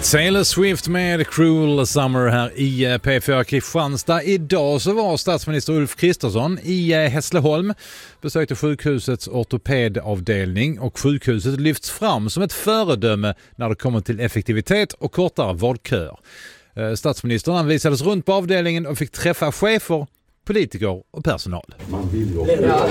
Taylor Swift med Cruel Summer här i P4 Kristianstad. Idag så var statsminister Ulf Kristersson i Hässleholm, besökte sjukhusets ortopedavdelning och sjukhuset lyfts fram som ett föredöme när det kommer till effektivitet och kortare vårdköer. Statsministern anvisades runt på avdelningen och fick träffa chefer, politiker och personal. Man vill ju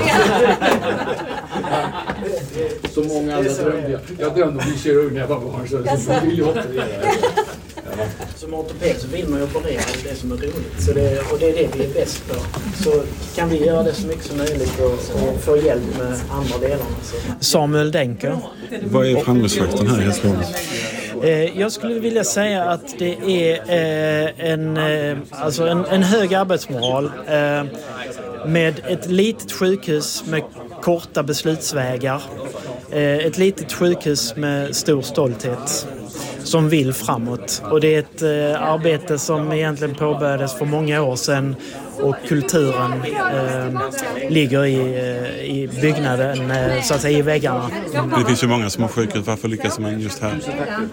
så många andra drömde. Jag drömde om att bli kirurg när jag var barn, så vill jag operera. Som ortoped så vill man ju operera det som är roligt. Så och det är det vi är bäst för. Så kan vi göra det så mycket som möjligt och få hjälp med andra delarna. Samuel Denker. Vad är framgångsfaktorn här i Hässleholm? Jag skulle vilja säga att det är en hög arbetsmoral med ett litet sjukhus med korta beslutsvägar. Ett litet sjukhus med stor stolthet som vill framåt. Och det är ett arbete som egentligen påbörjades för många år sedan och kulturen ligger i byggnaden, så att säga i väggarna. Det finns ju många små sjukhus. Varför lyckas man just här?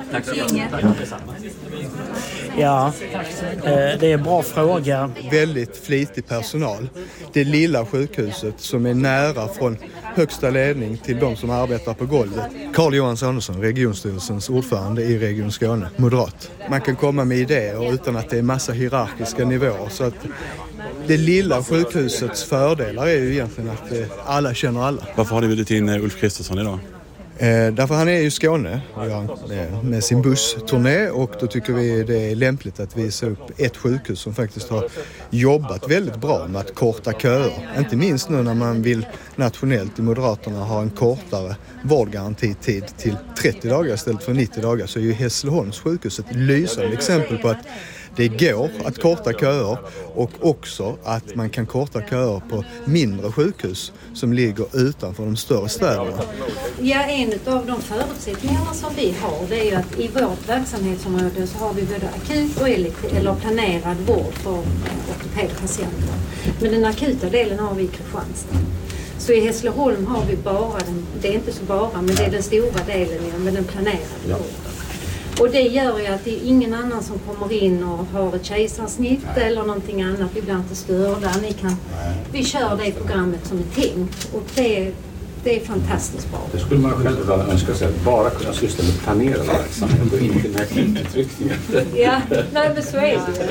Ja, det är en bra fråga. Väldigt flitig personal. Det lilla sjukhuset som är nära från högsta ledning till de som arbetar på golvet. Carl-Johan Samuelsson, regionstyrelsens ordförande i Region Skåne, moderat. Man kan komma med idéer utan att det är massa hierarkiska nivåer. Så att det lilla sjukhusets fördelar är ju egentligen att alla känner alla. Varför har du bjudit in Ulf Kristersson idag? Därför han är i Skåne med sin bussturné, och då tycker vi det är lämpligt att visa upp ett sjukhus som faktiskt har jobbat väldigt bra med att korta köer. Inte minst nu när man vill nationellt i Moderaterna ha en kortare vårdgarantitid till 30 dagar istället för 90 dagar, så är ju Hässleholms sjukhus ett lysande exempel på att det går att korta köer, och också att man kan korta köer på mindre sjukhus som ligger utanför de större städerna. Ja, en av de förutsättningarna som vi har, det är ju att i vårt verksamhetsområde så har vi både akut och planerad vård för ortopedpatienter. Men den akuta delen har vi i Kristianstad. Så i Hässleholm har vi bara det är inte så bara, men det är den stora delen med den planerade vården. Och det gör ju att det är ingen annan som kommer in och har ett kejsarsnitt eller någonting annat. Vi blir inte störda. Vi kör det programmet som är tänkt, och det är fantastiskt bra. Det skulle man själv önska sig, att bara kunna syssla med planerade verksamhet och inte med utryckningen. Ja, nej, men så är det.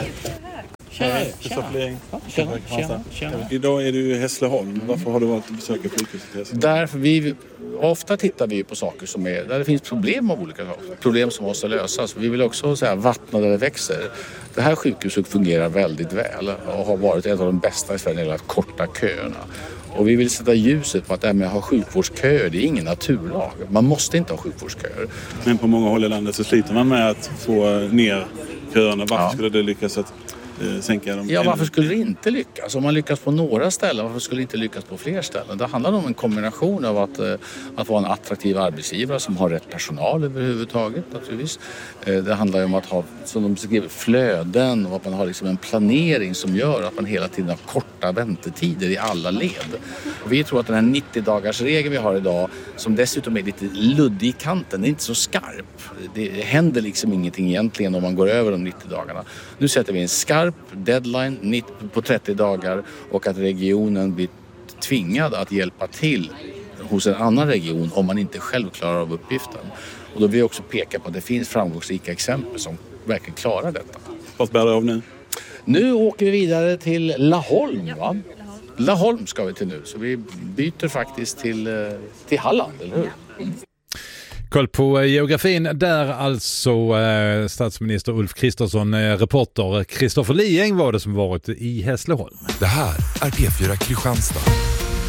Tjena. Idag är du i Hässleholm. Varför har du valt att besöka sjukhuset i Hässleholm? Därför ofta tittar vi på saker där det finns problem av olika problem som måste lösas. Vi vill också vattna där det växer. Det här sjukhuset fungerar väldigt väl och har varit ett av de bästa i Sverige när det gäller att korta köerna. Och vi vill sätta ljuset på att det här med att ha sjukvårdsköer, det är ingen naturlag. Man måste inte ha sjukvårdsköer. Men på många håll i landet så sliter man med att få ner köerna. Varför skulle det lyckas att sänka dem? Ja, varför skulle det inte lyckas? Om man lyckas på några ställen, varför skulle det inte lyckas på fler ställen? Det handlar om en kombination av att vara en attraktiv arbetsgivare som har rätt personal överhuvudtaget naturligtvis. Det handlar om att ha, som de beskriver, flöden, och att man har liksom en planering som gör att man hela tiden har korta väntetider i alla led. Och vi tror att den här 90-dagarsregeln vi har idag, som dessutom är lite luddig i kanten, är inte så skarp. Det händer liksom ingenting egentligen om man går över de 90 dagarna. Nu sätter vi en skarp deadline på 30 dagar, och att regionen blir tvingad att hjälpa till hos en annan region om man inte själv klarar av uppgiften. Och då vill jag också peka på att det finns framgångsrika exempel som verkligen klarar detta. Vad bär det av nu? Nu åker vi vidare till Laholm, va? Laholm ska vi till nu, så vi byter faktiskt till Halland, eller hur? Koll på geografin där alltså statsminister Ulf Kristersson, reporter Kristoffer Lieng var det som varit i Hässleholm. Det här är P4 Kristianstad.